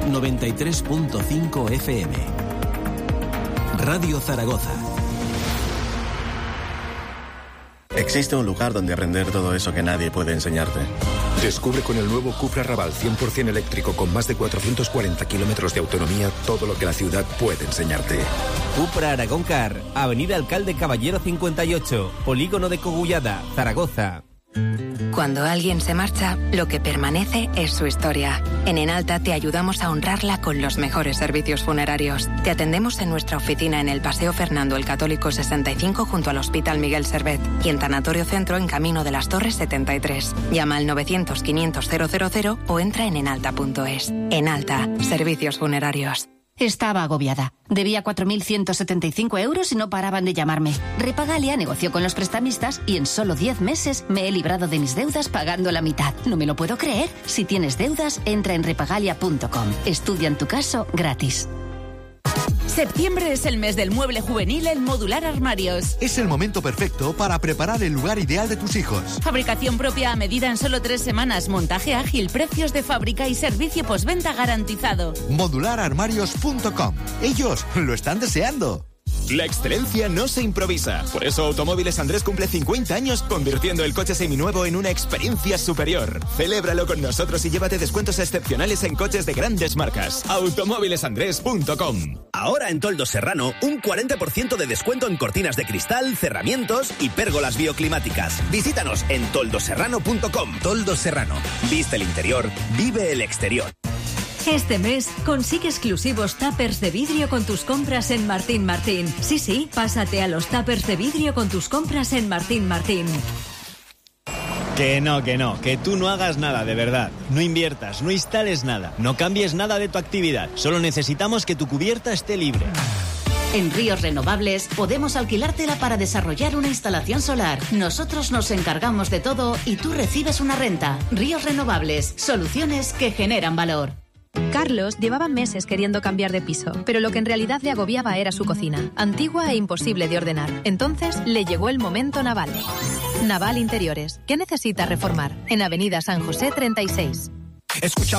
93.5 FM. Radio Zaragoza. Existe un lugar donde aprender todo eso que nadie puede enseñarte. Descubre con el nuevo Cupra Raval 100% eléctrico con más de 440 kilómetros de autonomía todo lo que la ciudad puede enseñarte. Cupra Aragón Car, Avenida Alcalde Caballero 58, Polígono de Cogullada, Zaragoza. Cuando alguien se marcha, lo que permanece es su historia. En Enalta te ayudamos a honrarla con los mejores servicios funerarios. Te atendemos en nuestra oficina en el Paseo Fernando el Católico 65 junto al Hospital Miguel Servet y en Tanatorio Centro en Camino de las Torres 73. Llama al 900-500-000 o entra en enalta.es. Enalta, servicios funerarios. Estaba agobiada. Debía 4.175 euros y no paraban de llamarme. Repagalia negoció con los prestamistas y en solo 10 meses me he librado de mis deudas pagando la mitad. No me lo puedo creer. Si tienes deudas, entra en repagalia.com. Estudia tu caso gratis. Septiembre es el mes del mueble juvenil en Modular Armarios. Es el momento perfecto para preparar el lugar ideal de tus hijos. Fabricación propia a medida en solo 3 semanas, montaje ágil, precios de fábrica y servicio postventa garantizado. Modulararmarios.com. Ellos lo están deseando. La excelencia no se improvisa. Por eso Automóviles Andrés cumple 50 años convirtiendo el coche seminuevo en una experiencia superior. Celébralo con nosotros y llévate descuentos excepcionales en coches de grandes marcas. Automóvilesandrés.com. Ahora en Toldos Serrano, un 40% de descuento en cortinas de cristal, cerramientos y pérgolas bioclimáticas. Visítanos en toldoserrano.com. Toldos Serrano. Viste el interior, vive el exterior. Este mes consigue exclusivos tuppers de vidrio con tus compras en Martín Martín. Sí, pásate a los tuppers de vidrio con tus compras en Martín Martín. Que no, que tú no hagas nada, de verdad. No inviertas, no instales nada, no cambies nada de tu actividad. Solo necesitamos que tu cubierta esté libre. En Ríos Renovables podemos alquilártela para desarrollar una instalación solar. Nosotros nos encargamos de todo y tú recibes una renta. Ríos Renovables, soluciones que generan valor. Carlos llevaba meses queriendo cambiar de piso, pero lo que en realidad le agobiaba era su cocina, antigua e imposible de ordenar. Entonces le llegó el momento Naval. Naval Interiores. ¿Qué necesita reformar? En Avenida San José 36. Escucha